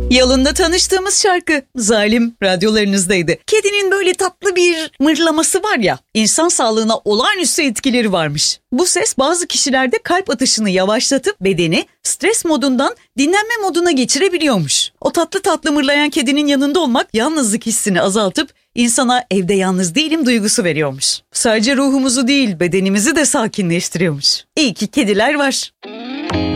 Yalında tanıştığımız şarkı Zalim radyolarınızdaydı. Kedinin böyle tatlı bir mırlaması var ya, insan sağlığına olağanüstü etkileri varmış. Bu ses bazı kişilerde kalp atışını yavaşlatıp bedeni stres modundan dinlenme moduna geçirebiliyormuş. O tatlı tatlı mırlayan kedinin yanında olmak yalnızlık hissini azaltıp insana evde yalnız değilim duygusu veriyormuş. Sadece ruhumuzu değil bedenimizi de sakinleştiriyormuş. İyi ki kediler var.